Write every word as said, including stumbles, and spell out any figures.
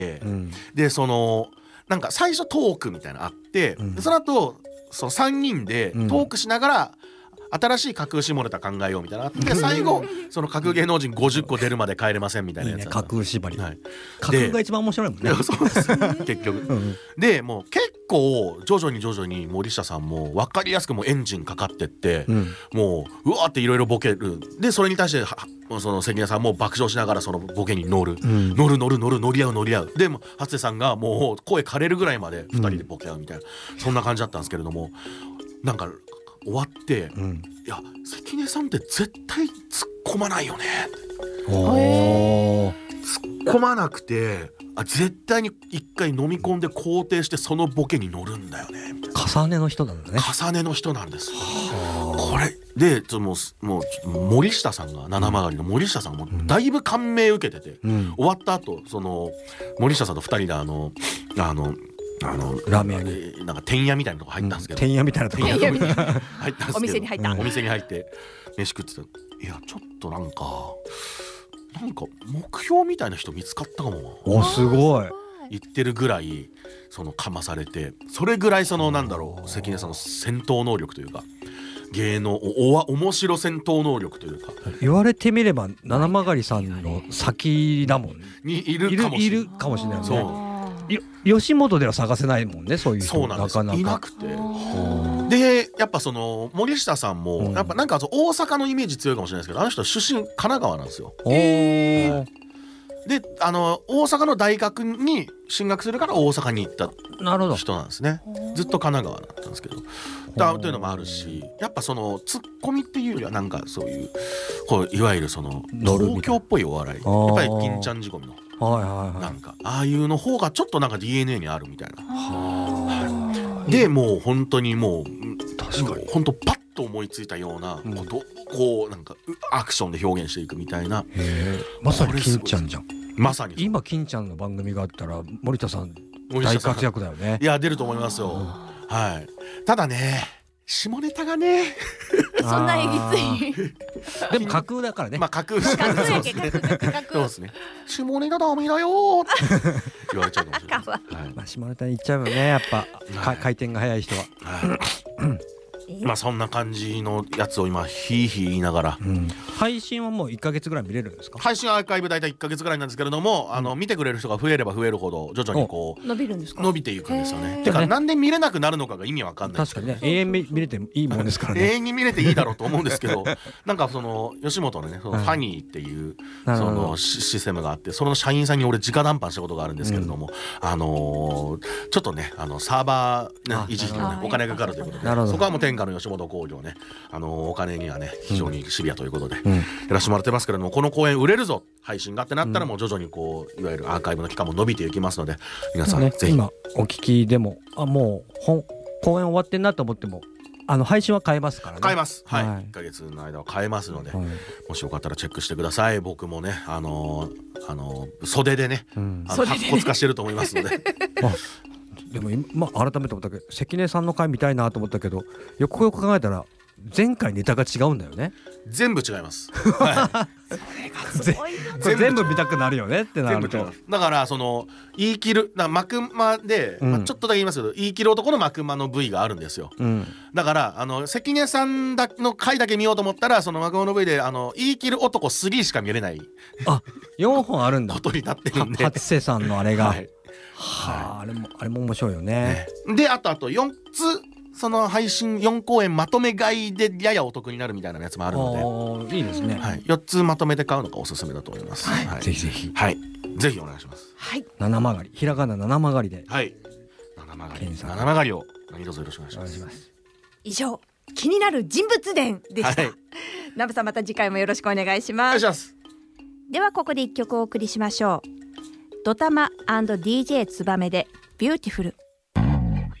うん、でそのなんか最初トークみたいなのあって、うん、その後そのさんにんでトークしながら、うん、新しい架空下ネタ考えようみたいなのあって最後その架空芸能人ごじゅっこ出るまで帰れませんみたいなやつ。いいね、 架空縛り、はい、架空が一番面白いもんね。 そうです結局、うん、でもう結構徐々に徐々に森下さんも分かりやすくもうエンジンかかってって、うん、もううわーっていろいろボケる。でそれに対してその関根さんも爆笑しながらそのボケに乗る、うん、乗る乗る乗る乗り合う乗り合う。でも初瀬さんがもう声枯れるぐらいまでふたりでボケ合うみたいな、うん、そんな感じだったんですけれども、なんか終わって、うん、いや関根さんって絶対突っ込まないよね。突っ込まなくて、あ絶対に一回飲み込んで肯定してそのボケに乗るんだよねみたいな。 重ねの人なんだね。 重ねの人なんです。これでもう、もう森下さんが七曲りの森下さんもだいぶ感銘受けてて、うん、終わった後その森下さんとふたりであのあのあのラーメン屋になんか天屋みたいなとこ入ったんですけど、 天屋みたいなとこ入ったんですけどお店に入った、 お店に入って飯食ってた。いやちょっとなんかなんか目標みたいな人見つかったかも。 おすごい言ってるぐらいそのかまされて、それぐらいそのなんだろう関根さんの戦闘能力というか芸能おわ面白戦闘能力というか、 言われてみれば七曲さんの先だもんにいるかもしれない。 いるかもしれないね。 そう吉本では探せないもんね、そういう人。 そうなんです、 なかなかいなくて。でやっぱその森下さんもやっぱなんか大阪のイメージ強いかもしれないですけど、あの人出身神奈川なんですよ。であの大阪の大学に進学するから大阪に行った人なんですね。ずっと神奈川だったんですけどだというのもあるし、やっぱそのツッコミっていうよりはなんかそういうこういわゆるその東京っぽいお笑い、やっぱり銀ちゃん仕込みのはいはいはい、 なんかああいうの方がちょっとなんか ディーエヌエー にあるみたいな。はい、でもう本当にもう確かに本当パッと思いついたようなことをこうなんかアクションで表現していくみたいな。 まさに金ちゃんじゃん。 まさに今金ちゃんの番組があったら森田さん大活躍だよね。 いや出ると思いますよ。はい。ただね下ネタがねそんなえぎついでも架空だからね。 まあ架空架空やけどそうですね。下ネタダメだよって言われちゃうかもしれない。 はい、まあ下ネタに行っちゃうよねやっぱ、はい、回転が早い人は。はいまあそんな感じのやつを今ヒーヒー言いながら、うん、 配信はもういっかげつぐらい見れるんですか？ 配信アーカイブ大体いっかげつぐらいなんですけれども、うん、あの見てくれる人が増えれば増えるほど徐々にこう伸びるんですか？ 伸びていくんですよね。てかなんで見れなくなるのかが意味わかんないですけど、 確かにね永遠見れていいもんですからね。 永遠に見れていいだろうと思うんですけどなんかその吉本のねそのファニーっていうそのシステムがあって、その社員さんに俺直談判したことがあるんですけれども、うん、あのー、ちょっとねあのサーバー、ね、維持費のねお金がかかるということで、そこはもう天下の吉本興業ねあのお金にはね非常にシビアということで、うん、やらせてもらってますけれども、この公演売れるぞ配信がってなったらもう徐々にこういわゆるアーカイブの期間も伸びていきますので、皆さん、ね、ぜひ今お聞きでもあもう本公演終わってんなと思ってもあの配信は買えますからね。 買えます、はいはい、いっかげつの間は買えますので、はい、もしよかったらチェックしてください。僕もねあのー、あのー、袖でね、うん、白骨化してると思いますのででも今、まあ、改めて思ったけど関根さんの回見たいなと思ったけどよくよく考えたら前回ネタが違うんだよね。 全部違います、はい、 全部見たくなるよねってなると、 だからその言い切るだ幕間で、うんまあ、ちょっとだけ言いますけど言い切る男の幕間の部位があるんですよ、うん、だからあの関根さんだの回だけ見ようと思ったらその幕間の部位であの言い切る男スリーしか見れないあよんほんあるんだことになってるんで初瀬さんのあれが、はいはあ、あれもあれも面白いよね。 ねであとあとよっつその配信よん公演まとめ買いでややお得になるみたいなやつもあるのでいいですね、 はい、よっつまとめて買うのがおすすめだと思います、 はいはい、ぜひぜひ、 はい、ぜひお願いします。 はい、 七曲りひらがな七曲りで、 はい、七曲り七曲りを何卒よろしくお願いします。 以上気になる人物伝でした、はい、ナブさんまた次回もよろしくお願いします。 お願いします。 ではここで一曲お送りしましょう。ドタマ&ディージェー ツバメでビューティフル。